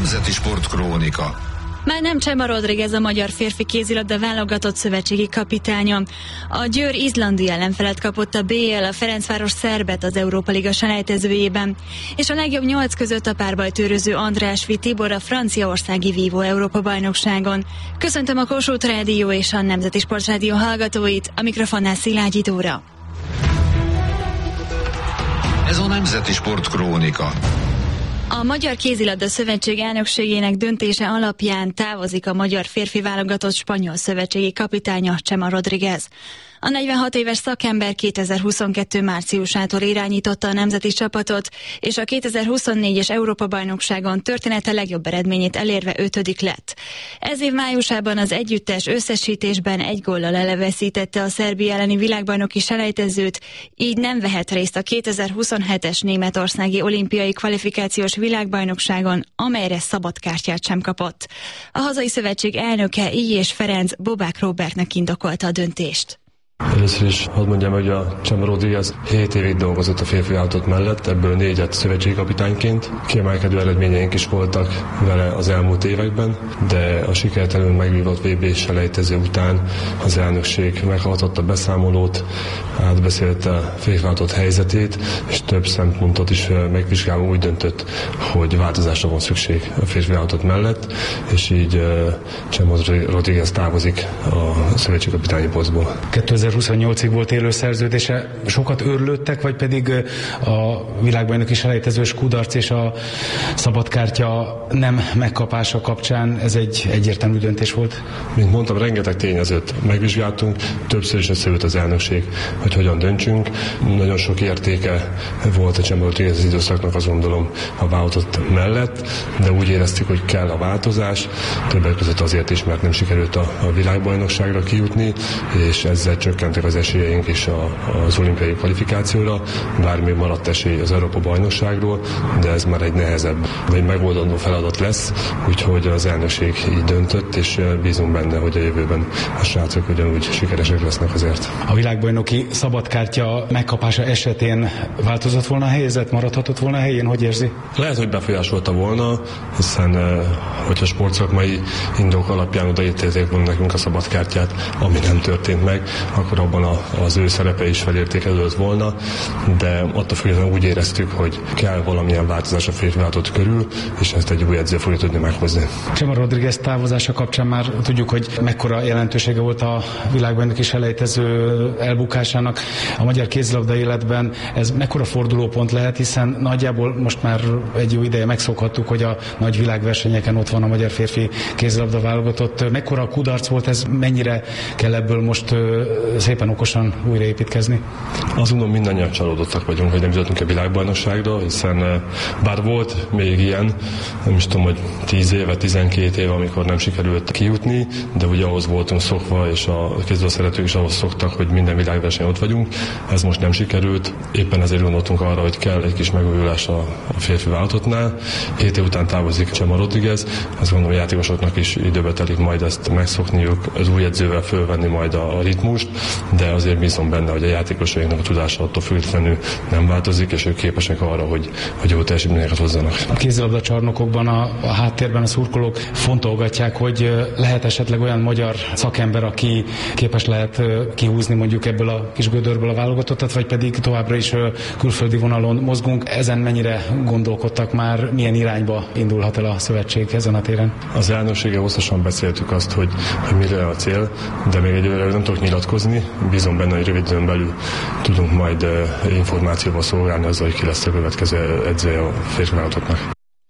Nemzeti Sportkrónika. Már nem Csema Rodriguez a magyar férfi kézilabda válogatott szövetségi kapitánya. A Győr izlandi ellenfelet kapott a BL, a Ferencváros szerbet az Európa Liga selejtezőjében, és a legjobb 8 között a párbajtőröző Andrásfi Tibor a franciaországi Vívó Európa-bajnokságon. Köszöntöm a Kossuth Rádió és a Nemzeti Sportrádió hallgatóit, a mikrofonnál Szilágyi Dóra. Ez a Nemzeti Sportkrónika. A Magyar Kézilabda Szövetség elnökségének döntése alapján távozik a magyar férfi válogatott spanyol szövetségi kapitánya, Csema Rodriguez. A 46 éves szakember 2022 márciusától irányította a nemzeti csapatot, és a 2024-es Európa-bajnokságon története legjobb eredményét elérve 5. lett. Ez év májusában az együttes összesítésben 1 góllal eleveszítette a Szerbia elleni világbajnoki selejtezőt, így nem vehet részt a 2027-es németországi olimpiai kvalifikációs világbajnokságon, amelyre szabad kártyát sem kapott. A hazai szövetség elnöke Illyés Ferenc Bobák Róbertnek indokolta a döntést. Először is hadd mondjam, hogy a Csema Rodriguez 7 évig dolgozott a férfi válogatott mellett, ebből 4-et szövetségi kapitányként. Kiemelkedő eredményeink is voltak vele az elmúlt években, de a sikertelenül megvívott VB selejtező után az elnökség meghallgatott a beszámolót, átbeszélte a férfi válogatott helyzetét, és több szempontot is megvizsgálva úgy döntött, hogy változásra van szükség a férfi válogatott mellett, és így Csema Rodriguez távozik a szövetségi kapitányi posztból. 2028-ig volt élő szerződése. Sokat őrlődtek, vagy pedig a világbajnoki selejtezős kudarc és a szabadkártya nem megkapása kapcsán ez egy egyértelmű döntés volt? Mint mondtam, rengeteg tényezőt megvizsgáltunk, többször is összeült az elnökség, hogy hogyan döntsünk. Nagyon sok értéke volt a Csema Rodriguez az időszaknak, azt gondolom, a válogatott mellett, de úgy éreztük, hogy kell a változás, többek között azért is, mert nem sikerült a világbajnokságra kijutni, és ezzel csökkentek az esélyeink is az olimpiai kvalifikációra, bár még maradt esély az Európa-bajnokságról, de ez már egy nehezebb, vagy megoldandó feladat lesz, úgyhogy az elnökség így döntött, és bízunk benne, hogy a jövőben a srácok ugyanúgy sikeresek lesznek azért. A világbajnoki szabadkártya megkapása esetén változott volna a helyzet, maradhatott volna a helyén, hogy érzi? Lehet, hogy befolyásolta volna, hiszen hogyha sportszakmai indok alapján odaítélték volna nekünk a szabadkártyát, ami nem történt meg, akkor abban az ő szerepe is felértékelődött volna, de attól függetlenül úgy éreztük, hogy kell valamilyen változás a férfi válogatott körül, és ezt egy új edző fogja tudni meghozni. Csema Rodriguez távozása kapcsán már tudjuk, hogy mekkora jelentősége volt a világbajnoki selejtező elbukásának a magyar kézilabda életben. Ez mekkora fordulópont lehet, hiszen nagyjából most már egy jó ideje megszokhattuk, hogy a nagy világversenyeken ott van a magyar férfi kézilabda válogatott. Mekkora kudarc volt ez, mennyire kell ebből most szépen okosan újraépítkezni? Azt gondolom, mindannyian csalódottak vagyunk, hogy nem jutottunk a világbajnokságra, hiszen bár volt még ilyen, nem is tudom, hogy 10 éve, 12 éve, amikor nem sikerült kijutni, de ugye ahhoz voltunk szokva, és a kézilabda szeretők is ahhoz szoktak, hogy minden világversenyen ott vagyunk. Ez most nem sikerült, éppen ezért gondoltunk arra, hogy kell egy kis megújulás a férfi válogatottnál. 7 év után távozik Csema Rodriguez, azt gondolom, a játékosoknak is időbe telik majd ezt megszokniuk, az új edzővel fölvenni majd a ritmust, de azért bízom benne, hogy a játékosainknak a tudása attól függetlenül nem változik, és ők képesek arra, hogy jó teljesítményeket hozzanak. A kézilabda csarnokokban, a háttérben a szurkolók fontolgatják, hogy lehet esetleg olyan magyar szakember, aki képes lehet kihúzni mondjuk ebből a kis gödörből a válogatottat, vagy pedig továbbra is külföldi vonalon mozgunk. Ezen mennyire gondolkodtak már, milyen irányba indulhat el a szövetség ezen a téren? Az elnökséggel hosszasan beszéltük azt, hogy mire a cél, de még egyelőre nem tudok nyilatkozni. Bízom benne, hogy rövid időn belül tudunk majd információval szolgálni azzal, hogy ki lesz a következő edzője a férfi válogatottnak.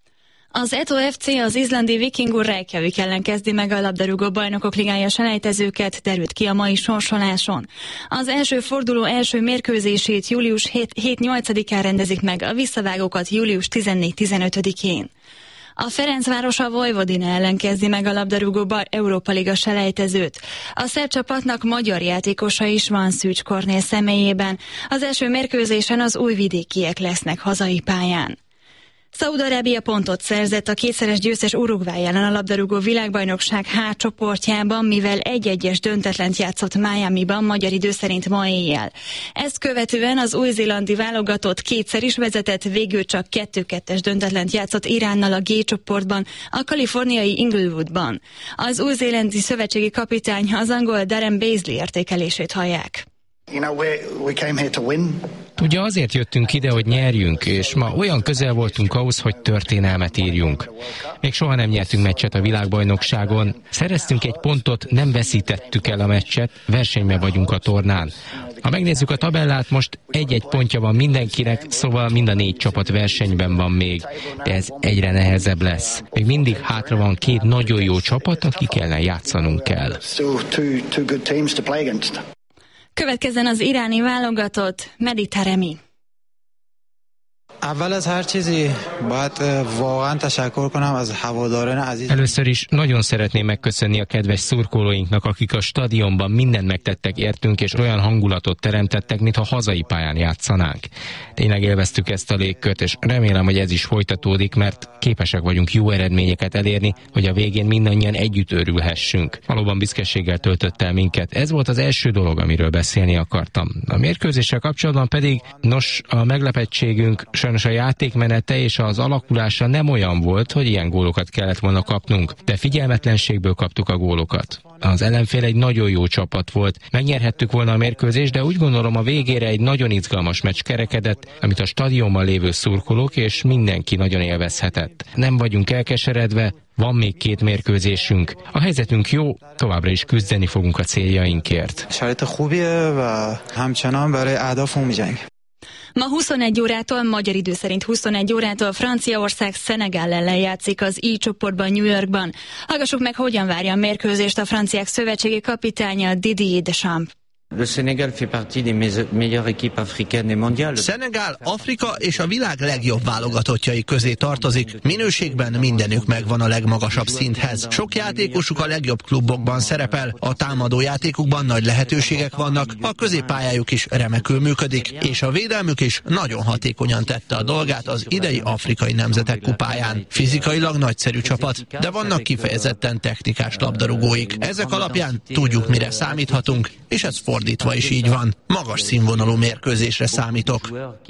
Az Eto FC az izlandi Vikingur Reykjavik ellen kezdi meg a labdarúgó bajnokok ligája selejtezőket, derült ki a mai sorsoláson. Az első forduló első mérkőzését július 7-8-án rendezik meg, a visszavágókat július 14-15-én. A Ferencváros a Vojvodina ellen kezdi meg a labdarúgó Európa Liga selejtezőt. A szerb csapatnak magyar játékosa is van Szűcs Kornél személyében. Az első mérkőzésen az újvidékiek lesznek hazai pályán. Szaúd-Arábia pontot szerzett a kétszeres győztes Uruguay ellen a labdarúgó világbajnokság H csoportjában, mivel 1-1-es döntetlent játszott Miamiban magyar idő szerint ma éjjel. Ezt követően az új-zélandi válogatott kétszer is vezetett, végül csak 2-2-es döntetlent játszott Iránnal a G csoportban, a kaliforniai Inglewoodban. Az új-zélandi szövetségi kapitány, az angol Darren Beasley értékelését hallják. Ugye azért jöttünk ide, hogy nyerjünk, és ma olyan közel voltunk ahhoz, hogy történelmet írjunk. Még soha nem nyertünk meccset a világbajnokságon, szereztünk egy pontot, nem veszítettük el a meccset, versenyben vagyunk a tornán. Ha megnézzük a tabellát, most egy-egy pontja van mindenkinek, szóval mind a 4 csapat versenyben van még, de ez egyre nehezebb lesz. Még mindig hátra van 2 nagyon jó csapat, akik ellen játszanunk kell. Következzen az iráni válogatott, Mehdi Taremi. Először is nagyon szeretném megköszönni a kedves szurkolóinknak, akik a stadionban mindent megtettek értünk, és olyan hangulatot teremtettek, mintha hazai pályán játszanánk. Tényleg élveztük ezt a légkört, és remélem, hogy ez is folytatódik, mert képesek vagyunk jó eredményeket elérni, hogy a végén mindannyian együtt örülhessünk. Valóban büszkeséggel töltött el minket. Ez volt az első dolog, amiről beszélni akartam. A mérkőzéssel kapcsolatban pedig, a meglepettségünk sajnos a játékmenete és az alakulása nem olyan volt, hogy ilyen gólokat kellett volna kapnunk, de figyelmetlenségből kaptuk a gólokat. Az ellenfél egy nagyon jó csapat volt, megnyerhettük volna a mérkőzést, de úgy gondolom a végére egy nagyon izgalmas meccs kerekedett, amit a stadionban lévő szurkolók és mindenki nagyon élvezhetett. Nem vagyunk elkeseredve, van még 2 mérkőzésünk. A helyzetünk jó, továbbra is küzdeni fogunk a céljainkért. Ma 21 órától, magyar idő szerint 21 órától Franciaország Szenegál ellen játszik az I csoportban, New Yorkban. Hallgassuk meg, hogyan várja a mérkőzést a franciák szövetségi kapitánya Didier Deschamps. Szenegál Afrika és a világ legjobb válogatottjai közé tartozik. Minőségben mindenük megvan a legmagasabb szinthez. Sok játékosuk a legjobb klubokban szerepel, a támadó játékukban nagy lehetőségek vannak, a középpályájuk is remekül működik, és a védelmük is nagyon hatékonyan tette a dolgát az idei afrikai nemzetek kupáján. Fizikailag nagyszerű csapat, de vannak kifejezetten technikás labdarúgóik. Ezek alapján tudjuk, mire számíthatunk, és ez fordítva is így van. Magas színvonalú mérkőzésre számítok.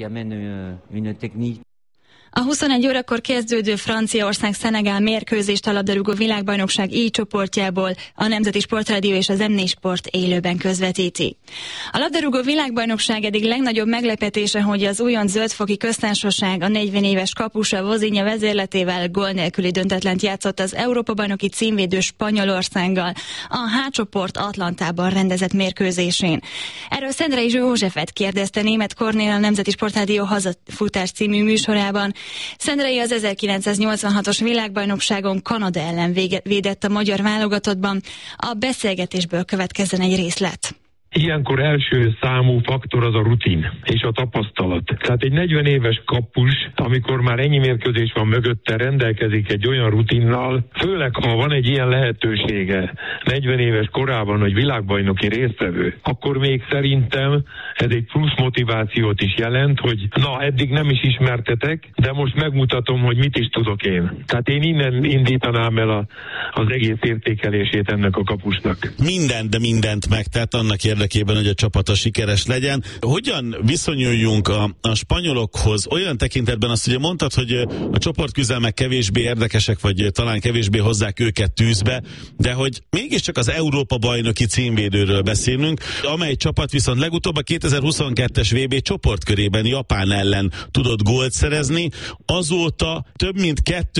A 21 órakor kezdődő Franciaország-Szenegál mérkőzést a labdarúgó világbajnokság I csoportjából a Nemzeti Sportrádió és az M4 Sport élőben közvetíti. A labdarúgó világbajnokság eddig legnagyobb meglepetése, hogy az újonc Zöldfoki Köztársaság a 40 éves kapusa Vozinha vezérletével gól nélküli döntetlent játszott az Európa-bajnoki címvédő Spanyolországgal a H csoport Atlantában rendezett mérkőzésén. Erről Szendrei Józsefet kérdezte Németh Kornél a Nemzeti Sportrádió Hazafutás című műsorában. Szendrei az 1986-os világbajnokságon Kanada ellen védett a magyar válogatottban. A beszélgetésből következzen egy részlet. Ilyenkor első számú faktor az a rutin és a tapasztalat. Tehát egy 40 éves kapus, amikor már ennyi mérkőzés van mögötte, rendelkezik egy olyan rutinnal, főleg ha van egy ilyen lehetősége 40 éves korában, hogy világbajnoki résztvevő, akkor még szerintem ez egy plusz motivációt is jelent, hogy na, eddig nem is ismertetek, de most megmutatom, hogy mit is tudok én. Tehát én innen indítanám el az egész értékelését ennek a kapusnak. Mindent megtett annak érdekében, hogy a csapata sikeres legyen. Hogyan viszonyuljunk a spanyolokhoz? Olyan tekintetben azt ugye mondtad, hogy a csoportküzdelmek kevésbé érdekesek, vagy talán kevésbé hozzák őket tűzbe, de hogy mégiscsak az Európa-bajnoki címvédőről beszélünk, amely csapat viszont legutóbb a 2022-es VB csoportkörében Japán ellen tudott gólt szerezni. Azóta több mint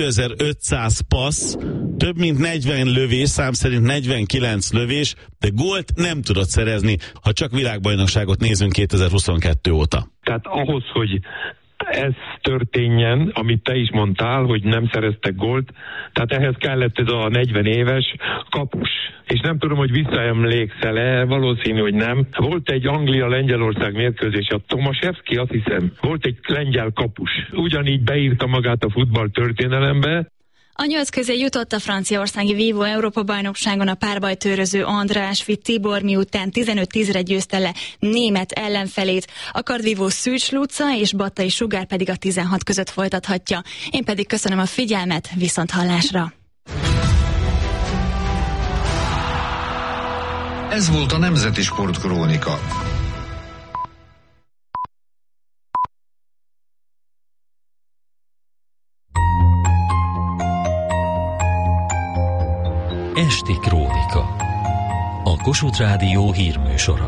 2500 passz, több mint 40 lövés, szám szerint 49 lövés, de gólt nem tudott szerezni, ha csak világbajnokságot nézünk 2022 óta. Tehát ahhoz, hogy ez történjen, amit te is mondtál, hogy nem szereztek gólt, tehát ehhez kellett ez a 40 éves kapus. És nem tudom, hogy visszaemlékszel-e, valószínű, hogy nem. Volt egy Anglia-Lengyelország mérkőzés, a Tomaszewski, azt hiszem, volt egy lengyel kapus. Ugyanígy beírta magát a futball történelembe. A 8 közé jutott a franciaországi vívó Európa-bajnokságon a párbajtőröző András Tibor, miután 15-10-re győzte le német ellenfelét. A kardvívó Szűcs Luca és Battai Sugár pedig a 16 között folytathatja. Én pedig köszönöm a figyelmet, viszonthallásra! Ez volt a Nemzeti Sportkrónika. Esti Krónika. A Kossuth Rádió hírműsora.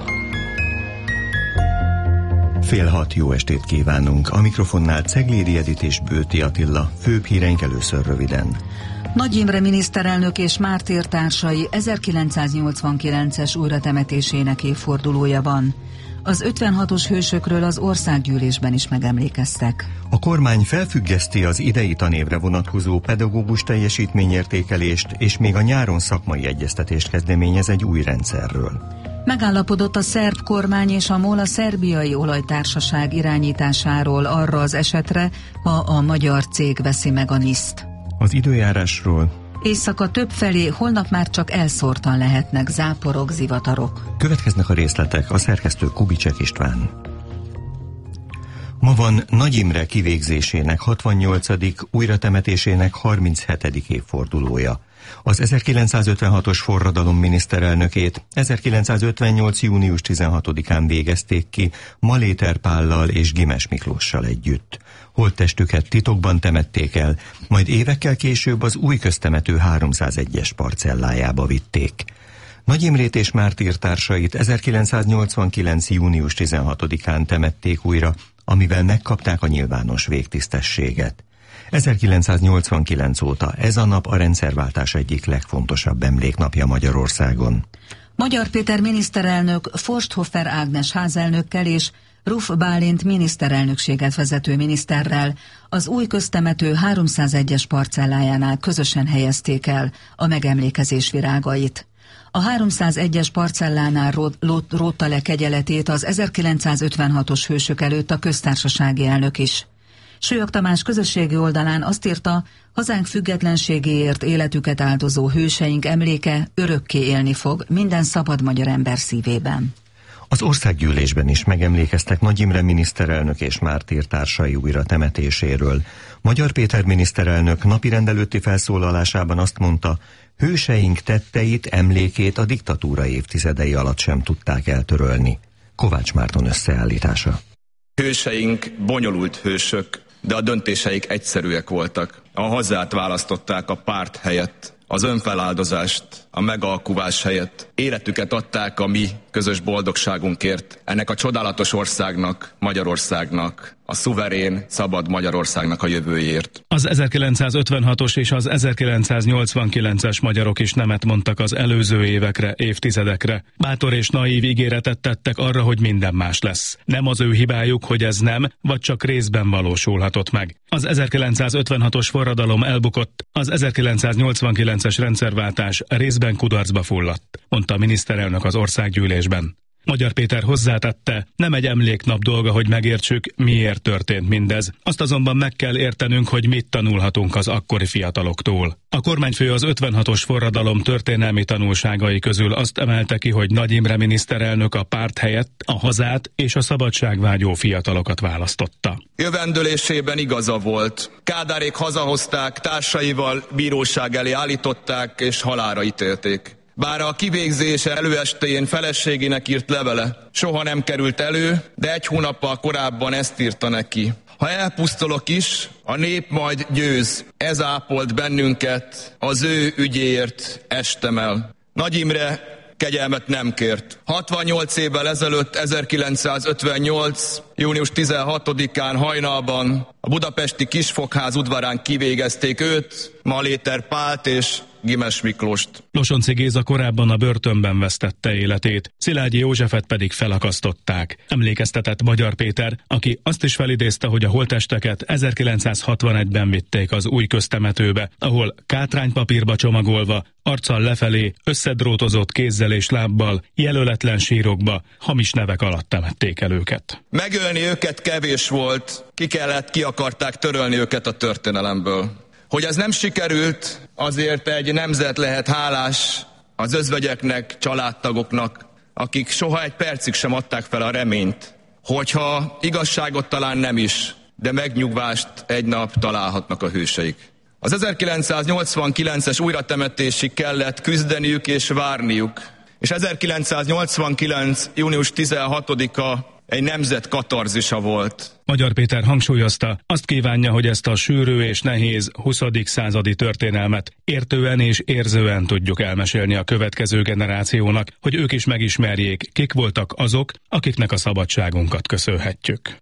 5:30 jó estét kívánunk. A mikrofonnál Ceglédi Edit és Bőti Attila. Főbb híreink először röviden. Nagy Imre miniszterelnök és mártírtársai 1989-es újratemetésének évfordulója van. Az 56-os hősökről az országgyűlésben is megemlékeztek. A kormány felfüggeszti az idei tanévre vonatkozó pedagógus teljesítményértékelést, és még a nyáron szakmai egyeztetést kezdeményez egy új rendszerről. Megállapodott a szerb kormány és a MOL a szerbiai olajtársaság irányításáról arra az esetre, ha a magyar cég veszi meg a NISZ-t. Az időjárásról. Éjszaka többfelé, holnap már csak elszórtan lehetnek záporok, zivatarok. Következnek a részletek, a szerkesztő Kubicsek István. Ma van Nagy Imre kivégzésének 68., újratemetésének 37. évfordulója. Az 1956-os forradalom miniszterelnökét 1958. június 16-án végezték ki Maléter Pállal és Gimes Miklóssal együtt. Holttestüket titokban temették el, majd évekkel később az új köztemető 301-es parcellájába vitték. Nagy Imrét és mártírtársait 1989. június 16-án temették újra, amivel megkapták a nyilvános végtisztességet. 1989 óta ez a nap a rendszerváltás egyik legfontosabb emléknapja Magyarországon. Magyar Péter miniszterelnök Forsthofer Ágnes házelnökkel és Ruff Bálint miniszterelnökséget vezető miniszterrel az új köztemető 301-es parcellájánál közösen helyezték el a megemlékezés virágait. A 301-es parcellánál rótta le kegyeletét az 1956-os hősök előtt a köztársasági elnök is. Sőak Tamás közösségi oldalán azt írta, hazánk függetlenségéért életüket áldozó hőseink emléke örökké élni fog minden szabad magyar ember szívében. Az országgyűlésben is megemlékeztek Nagy Imre miniszterelnök és mártírtársai újra temetéséről. Magyar Péter miniszterelnök napirend előtti felszólalásában azt mondta, hőseink tetteit, emlékét a diktatúra évtizedei alatt sem tudták eltörölni. Kovács Márton összeállítása. Hőseink bonyolult hősök, de a döntéseik egyszerűek voltak. A hazát választották a párt helyett, az önfeláldozást, a megalkuvás helyett. Életüket adták a mi közös boldogságunkért, ennek a csodálatos országnak, Magyarországnak, a szuverén, szabad Magyarországnak a jövőjéért. Az 1956-os és az 1989-es magyarok is nemet mondtak az előző évekre, évtizedekre. Bátor és naív ígéretet tettek arra, hogy minden más lesz. Nem az ő hibájuk, hogy ez nem, vagy csak részben valósulhatott meg. Az 1956-os forradalom elbukott, az 1989-es rendszerváltás részben kudarcba fulladt, mondta a miniszterelnök az országgyűlésben. Magyar Péter hozzátette, nem egy emléknap dolga, hogy megértsük, miért történt mindez. Azt azonban meg kell értenünk, hogy mit tanulhatunk az akkori fiataloktól. A kormányfő az 56-os forradalom történelmi tanulságai közül azt emelte ki, hogy Nagy Imre miniszterelnök a párt helyett a hazát és a szabadságvágyó fiatalokat választotta. Jövendőlésében igaza volt. Kádárék hazahozták, társaival bíróság elé állították és halálra ítélték. Bár a kivégzése előestéjén feleségének írt levele soha nem került elő, de egy hónappal korábban ezt írta neki. Ha elpusztulok is, a nép majd győz. Ez ápolt bennünket, az ő ügyéért estem el. Nagy Imre kegyelmet nem kért. 68 évvel ezelőtt, 1958. június 16-án hajnalban a budapesti Kisfogház udvarán kivégezték őt, Maléter Pált és Gimes Miklóst. Losonczy Géza korábban a börtönben vesztette életét, Szilágyi Józsefet pedig felakasztották. Emlékeztetett Magyar Péter, aki azt is felidézte, hogy a holttesteket 1961-ben vitték az új köztemetőbe, ahol kátránypapírba csomagolva, arccal lefelé, összedrótozott kézzel és lábbal, jelöletlen sírokba, hamis nevek alatt temették el őket. Megölni őket kevés volt, ki akarták törölni őket a történelemből. Hogy ez nem sikerült, azért egy nemzet lehet hálás az özvegyeknek, családtagoknak, akik soha egy percig sem adták fel a reményt, hogyha igazságot talán nem is, de megnyugvást egy nap találhatnak a hőseik. Az 1989-es újratemetésig kellett küzdeniük és várniuk, és 1989. június 16-a egy nemzet katarzisa volt. Magyar Péter hangsúlyozta, azt kívánja, hogy ezt a sűrű és nehéz 20. századi történelmet értően és érzően tudjuk elmesélni a következő generációnak, hogy ők is megismerjék, kik voltak azok, akiknek a szabadságunkat köszönhetjük.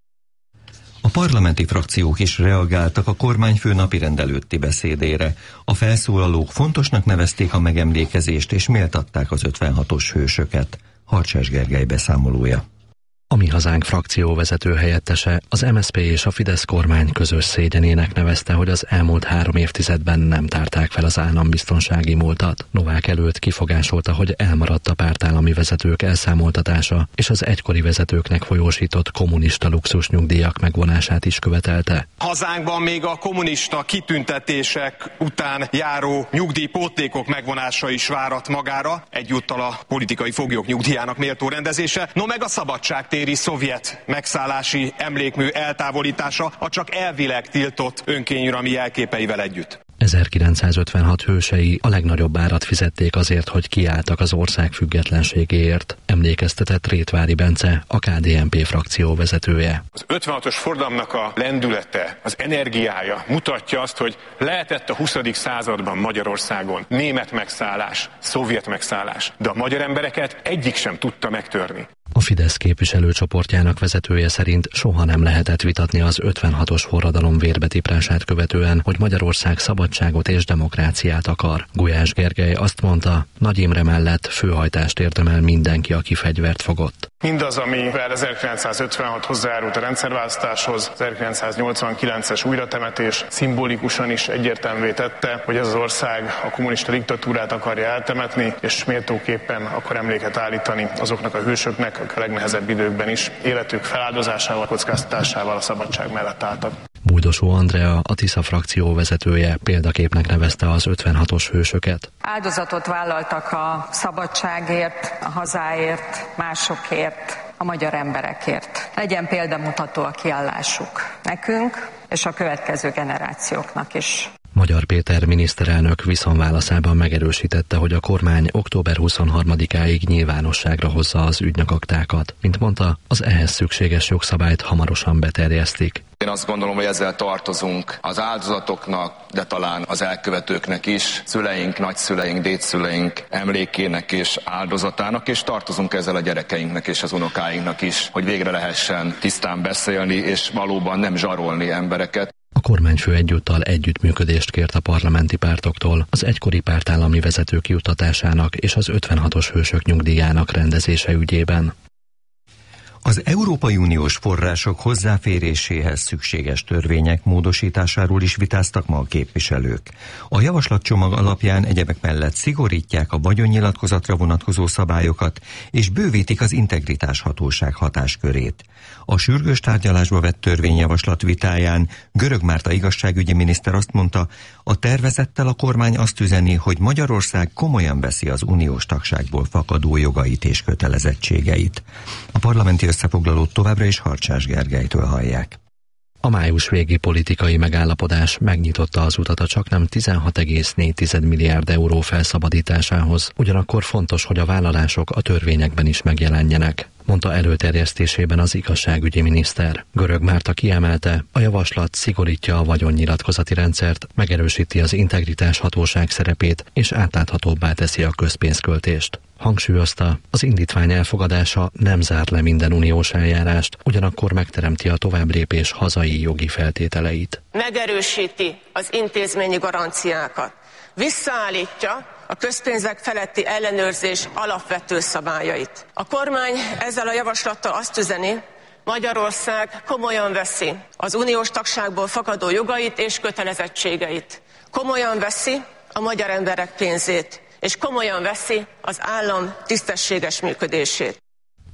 A parlamenti frakciók is reagáltak a kormányfő napirend előtti beszédére. A felszólalók fontosnak nevezték a megemlékezést és méltatták az 56-os hősöket. Harcsás Gergely beszámolója. A Mi Hazánk frakcióvezető helyettese az MSZP és a Fidesz kormány közös szégyenének nevezte, hogy az elmúlt 3 évtizedben nem tárták fel az állambiztonsági múltat. Novák előtt kifogásolta, hogy elmaradt a pártállami vezetők elszámoltatása, és az egykori vezetőknek folyósított kommunista luxusnyugdíjak megvonását is követelte. Hazánkban még a kommunista kitüntetések után járó nyugdíjpótlékok megvonása is várat magára, egyúttal a politikai foglyok nyugdíjának méltó rendezése, no meg a szabadságtéri szovjet megszállási emlékmű eltávolítása a csak elvileg tiltott önkényuralmi jelképeivel együtt. 1956 hősei a legnagyobb árat fizették azért, hogy kiálltak az ország függetlenségéért, emlékeztetett Rétvári Bence, a KDNP frakció vezetője. Az 56-os forradalomnak a lendülete, az energiája mutatja azt, hogy lehetett a 20. században Magyarországon német megszállás, szovjet megszállás, de a magyar embereket egyik sem tudta megtörni. A Fidesz képviselőcsoportjának vezetője szerint soha nem lehetett vitatni az 56-os forradalom vérbetiprását követően, hogy Magyarország szabadságot és demokráciát akar. Gulyás Gergely azt mondta, Nagy Imre mellett főhajtást érdemel mindenki, aki fegyvert fogott. Mindaz, amivel 1956 hozzájárult a rendszerváltozáshoz, 1989-es újratemetés szimbolikusan is egyértelművé tette, hogy ez az ország a kommunista diktatúrát akarja eltemetni, és méltóképpen akar emléket állítani azoknak a hősöknek, akik a legnehezebb időkben is életük feláldozásával, kockáztatásával a szabadság mellett álltak. Bújdosó Andrea, a Tisza frakció vezetője példaképnek nevezte az 56-os hősöket. Áldozatot vállaltak a szabadságért, a hazáért, másokért, a magyar emberekért. Legyen példamutató a kiállásuk nekünk és a következő generációknak is. Magyar Péter miniszterelnök viszonválaszában megerősítette, hogy a kormány október 23-áig nyilvánosságra hozza az ügynökaktákat. Mint mondta, az ehhez szükséges jogszabályt hamarosan beterjesztik. Én azt gondolom, hogy ezzel tartozunk az áldozatoknak, de talán az elkövetőknek is, szüleink, nagyszüleink, dédszüleink emlékének és áldozatának, és tartozunk ezzel a gyerekeinknek és az unokáinknak is, hogy végre lehessen tisztán beszélni, és valóban nem zsarolni embereket. A kormányfő egyúttal együttműködést kért a parlamenti pártoktól az egykori pártállami vezetők juttatásának és az 56-os hősök nyugdíjának rendezése ügyében. Az Európai Uniós források hozzáféréséhez szükséges törvények módosításáról is vitáztak ma a képviselők. A javaslatcsomag alapján egyebek mellett szigorítják a vagyonnyilatkozatra vonatkozó szabályokat, és bővítik az integritáshatóság hatáskörét. A sürgős tárgyalásba vett törvényjavaslat vitáján Görög Márta igazságügyi miniszter azt mondta, a tervezettel a kormány azt üzeni, hogy Magyarország komolyan veszi az uniós tagságból fakadó jogait és kötelezettségeit. A parlamenti összefoglalót továbbra is Harcsás Gergelytől hallják. A május végi politikai megállapodás megnyitotta az utat a csaknem 16,4 milliárd euró felszabadításához, ugyanakkor fontos, hogy a vállalások a törvényekben is megjelenjenek, mondta előterjesztésében az igazságügyi miniszter. Görög Márta kiemelte, a javaslat szigorítja a vagyonnyilatkozati rendszert, megerősíti az integritáshatóság szerepét és átláthatóbbá teszi a közpénzköltést. Hangsúlyozta, az indítvány elfogadása nem zár le minden uniós eljárást, ugyanakkor megteremti a továbblépés hazai jogi feltételeit. Megerősíti az intézményi garanciákat, visszaállítja a közpénzek feletti ellenőrzés alapvető szabályait. A kormány ezzel a javaslattal azt üzeni, Magyarország komolyan veszi az uniós tagságból fakadó jogait és kötelezettségeit. Komolyan veszi a magyar emberek pénzét, és komolyan veszi az állam tisztességes működését.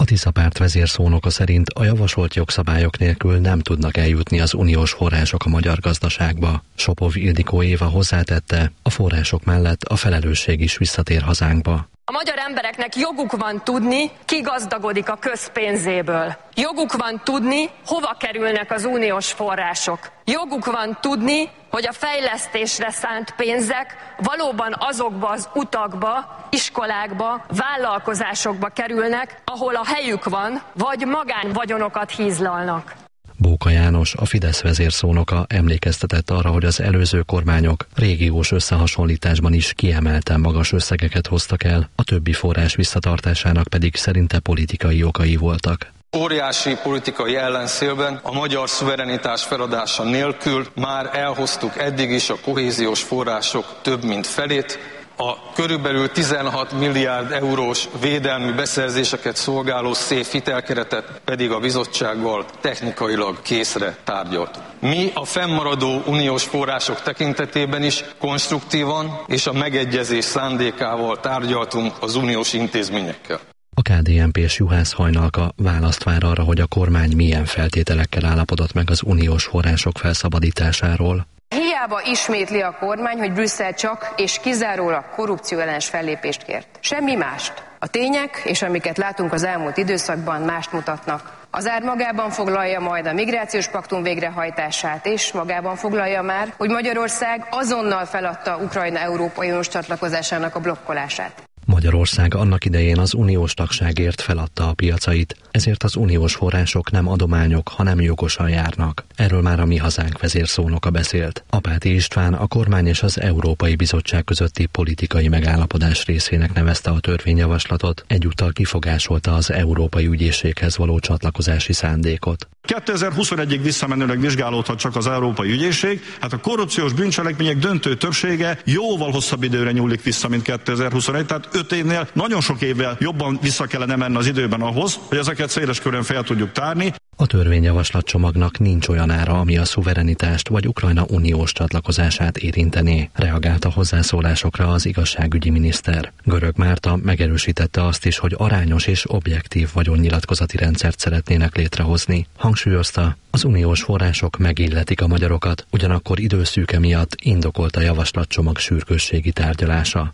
A Tisza párt vezérszónoka szerint a javasolt jogszabályok nélkül nem tudnak eljutni az uniós források a magyar gazdaságba. Sopov Ildikó Éva hozzátette, a források mellett a felelősség is visszatér hazánkba. A magyar embereknek joguk van tudni, ki gazdagodik a közpénzéből. Joguk van tudni, hova kerülnek az uniós források. Joguk van tudni, hogy a fejlesztésre szánt pénzek valóban azokba az utakba, iskolákba, vállalkozásokba kerülnek, ahol a helyük van, vagy magánvagyonokat hízlalnak. Bóka János, a Fidesz vezérszónoka emlékeztetett arra, hogy az előző kormányok régiós összehasonlításban is kiemelten magas összegeket hoztak el, a többi forrás visszatartásának pedig szerinte politikai okai voltak. Óriási politikai ellenszélben a magyar szuverenitás feladása nélkül már elhoztuk eddig is a kohéziós források több mint felét, a körülbelül 16 milliárd eurós védelmi beszerzéseket szolgáló SZÉF hitelkeretet pedig a bizottsággal technikailag készre tárgyaltuk. Mi a fennmaradó uniós források tekintetében is konstruktívan és a megegyezés szándékával tárgyaltunk az uniós intézményekkel. A KDNP-s Juhász Hajnalka választ vár arra, hogy a kormány milyen feltételekkel állapodott meg az uniós források felszabadításáról. Hiába ismétli a kormány, hogy Brüsszel csak és kizárólag korrupcióellenes fellépést kért. Semmi mást. A tények, és amiket látunk az elmúlt időszakban, mást mutatnak. Az ár magában foglalja majd a migrációs paktum végrehajtását, és magában foglalja már, hogy Magyarország azonnal feladta Ukrajna Európai Uniós csatlakozásának a blokkolását. Magyarország annak idején az uniós tagságért feladta a piacait, ezért az uniós források nem adományok, hanem jogosan járnak. Erről már a Mi Hazánk vezérszónoka beszélt. Apáti István a kormány és az Európai Bizottság közötti politikai megállapodás részének nevezte a törvényjavaslatot, egyúttal kifogásolta az Európai Ügyészséghez való csatlakozási szándékot. 2021-ig visszamenőleg vizsgálódhat csak az Európai Ügyészség, hát a korrupciós bűncselekmények döntő többsége jóval hosszabb időre nyúlik vissza, mint 2021, tehát 5 évnél, nagyon sok évvel jobban vissza kellene menni az időben ahhoz, hogy ezeket széles körön fel tudjuk tárni. A törvényjavaslatcsomagnak nincs olyan ára, ami a szuverenitást vagy Ukrajna uniós csatlakozását érintené, reagált a hozzászólásokra az igazságügyi miniszter. Görög Márta megerősítette azt is, hogy arányos és objektív vagyonnyilatkozati rendszert szeretnének létrehozni. Hangsúlyozta, az uniós források megilletik a magyarokat, ugyanakkor időszűke miatt indokolt a javaslatcsomag sürgősségi tárgyalása.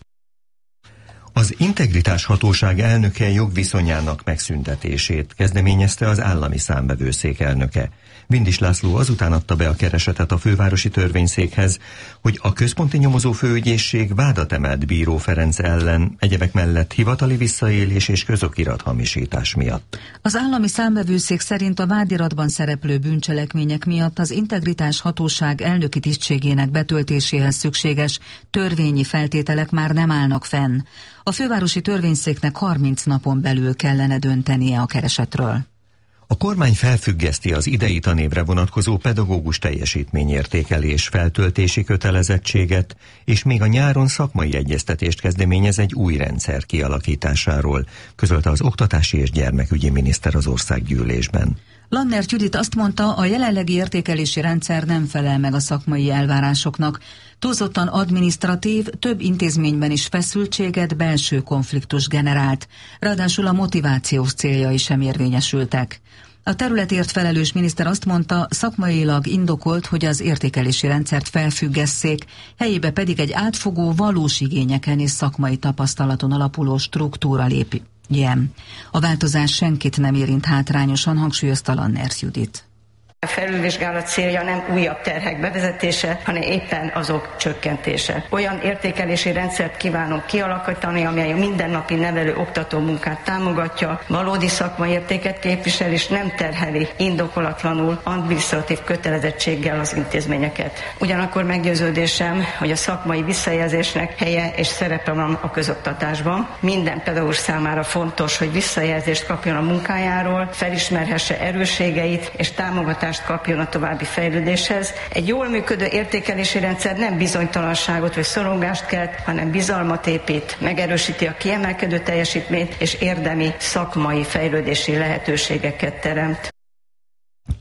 Az Integritás Hatóság elnöke jogviszonyának megszüntetését kezdeményezte az Állami Számvevőszék elnöke. Vindis László azután adta be a keresetet a fővárosi törvényszékhez, hogy a központi nyomozó főügyészség vádat emelt Bíró Ferenc ellen, egyebek mellett hivatali visszaélés és közokirat hamisítás miatt. Az Állami Számvevőszék szerint a vádiratban szereplő bűncselekmények miatt az Integritás Hatóság elnöki tisztségének betöltéséhez szükséges törvényi feltételek már nem állnak fenn. A fővárosi törvényszéknek 30 napon belül kellene döntenie a keresetről. A kormány felfüggeszti az idei tanévre vonatkozó pedagógus teljesítményértékelés feltöltési kötelezettséget, és még a nyáron szakmai egyeztetést kezdeményez egy új rendszer kialakításáról, közölte az oktatási és gyermekügyi miniszter az országgyűlésben. Lannert Judit azt mondta, a jelenlegi értékelési rendszer nem felel meg a szakmai elvárásoknak. Túlzottan adminisztratív, több intézményben is feszültséget, belső konfliktus generált. Ráadásul a motivációs céljai sem érvényesültek. A területért felelős miniszter azt mondta, szakmailag indokolt, hogy az értékelési rendszert felfüggesszék, helyébe pedig egy átfogó, valós igényeken és szakmai tapasztalaton alapuló struktúra lépjen. A változás senkit nem érint hátrányosan, hangsúlyozta Lannert Judit. A felülvizsgálat célja nem újabb terhek bevezetése, hanem éppen azok csökkentése. Olyan értékelési rendszert kívánunk kialakítani, amely a mindennapi nevelő-oktató munkát támogatja, valódi szakmai értéket képvisel és nem terheli indokolatlanul adminisztratív kötelezettséggel az intézményeket. Ugyanakkor meggyőződésem, hogy a szakmai visszajelzésnek helye és szerepe van a közoktatásban. Minden pedagógus számára fontos, hogy visszajelzést kapjon a munkájáról, felismerhesse erősségeit és támogatást kapjon a további fejlődéshez. Egy jól működő értékelési rendszer nem bizonytalanságot vagy szorongást kelt, hanem bizalmat épít, megerősíti a kiemelkedő teljesítményt és érdemi szakmai fejlődési lehetőségeket teremt. A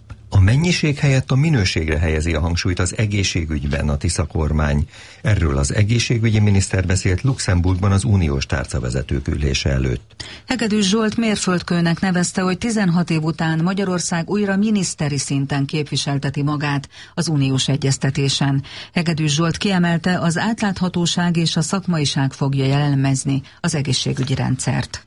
mennyiség helyett a minőségre helyezi a hangsúlyt az egészségügyben a Tisza kormány. Erről az egészségügyi miniszter beszélt Luxemburgban az uniós tárcavezetők ülése előtt. Hegedűs Zsolt mérföldkőnek nevezte, hogy 16 év után Magyarország újra miniszteri szinten képviselteti magát az uniós egyeztetésen. Hegedűs Zsolt kiemelte, az átláthatóság és a szakmaiság fogja jellemezni az egészségügyi rendszert.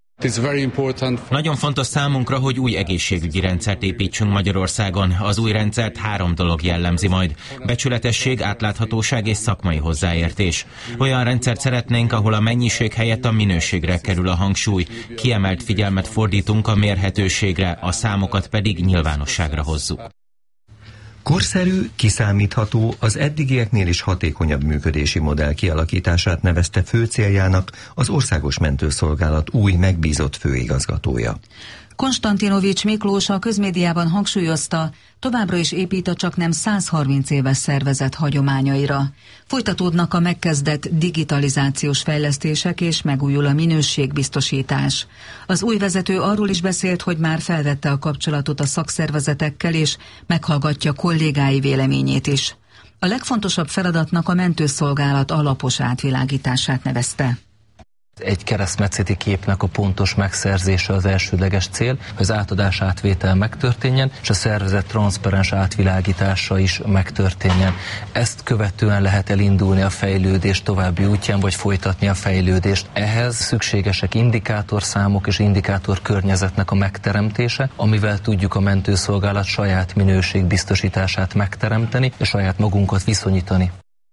Nagyon fontos számunkra, hogy új egészségügyi rendszert építsünk Magyarországon. Az új rendszert 3 dolog jellemzi majd. Becsületesség, átláthatóság és szakmai hozzáértés. Olyan rendszert szeretnénk, ahol a mennyiség helyett a minőségre kerül a hangsúly. Kiemelt figyelmet fordítunk a mérhetőségre, a számokat pedig nyilvánosságra hozzuk. Korszerű, kiszámítható, az eddigieknél is hatékonyabb működési modell kialakítását nevezte fő céljának az Országos Mentőszolgálat új megbízott főigazgatója. Konstantinovics Miklós a közmédiában hangsúlyozta, továbbra is épít a csaknem 130 éves szervezet hagyományaira. Folytatódnak a megkezdett digitalizációs fejlesztések és megújul a minőségbiztosítás. Az új vezető arról is beszélt, hogy már felvette a kapcsolatot a szakszervezetekkel és meghallgatja kollégái véleményét is. A legfontosabb feladatnak a mentőszolgálat alapos átvilágítását nevezte. Egy keresztmetszeti képnek a pontos megszerzése az elsődleges cél, hogy az átadás átvétel megtörténjen, és a szervezet transzparens átvilágítása is megtörténjen. Ezt követően lehet elindulni a fejlődés további útján, vagy folytatni a fejlődést. Ehhez szükségesek indikátorszámok és indikátorkörnyezetnek a megteremtése, amivel tudjuk a mentőszolgálat saját minőségbiztosítását megteremteni, és saját magunkat viszonyítani.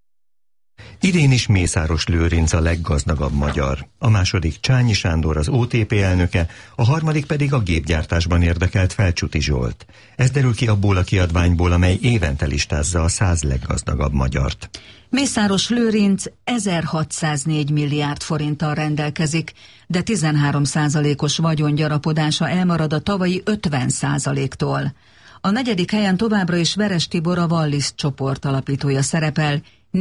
Idén is Mészáros Lőrinc a leggazdagabb magyar. A második Csányi Sándor az OTP elnöke, a harmadik pedig a gépgyártásban érdekelt Felcsuti Zsolt. Ez derül ki abból a kiadványból, amely évente listázza a 100 leggazdagabb magyart. Mészáros Lőrinc 1604 milliárd forinttal rendelkezik, de 13%-os vagyongyarapodása elmarad a tavalyi 50%-tól. A negyedik helyen továbbra is Veres Tibor, a Wallis csoport alapítója szerepel,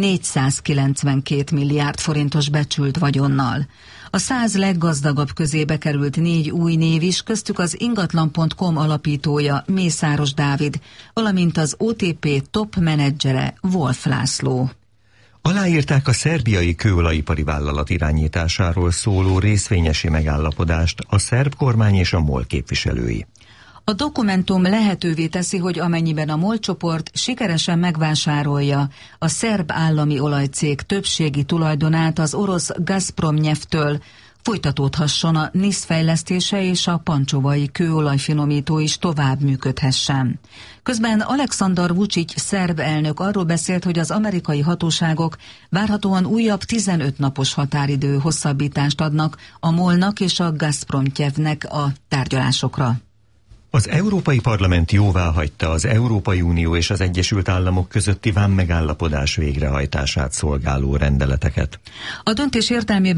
492 milliárd forintos becsült vagyonnal. A 100 leggazdagabb közé bekerült 4 új név is, köztük az ingatlan.com alapítója Mészáros Dávid, valamint az OTP top menedzsere Wolf László. Aláírták a szerbiai kőolajipari vállalat irányításáról szóló részvényesi megállapodást a szerb kormány és a MOL képviselői. A dokumentum lehetővé teszi, hogy amennyiben a MOL csoport sikeresen megvásárolja a szerb állami olajcég többségi tulajdonát az orosz Gazprom Nyeftől, folytatódhasson a NISZ fejlesztése és a pancsovai kőolajfinomító is tovább működhessen. Közben Aleksandar Vučić szerb elnök arról beszélt, hogy az amerikai hatóságok várhatóan újabb 15 napos határidő hosszabbítást adnak a MOL-nak és a Gazpromnyeftnek a tárgyalásokra. Az Európai Parlament jóváhagyta az Európai Unió és az Egyesült Államok közötti vámmegállapodás végrehajtását szolgáló rendeleteket. A döntés értelmében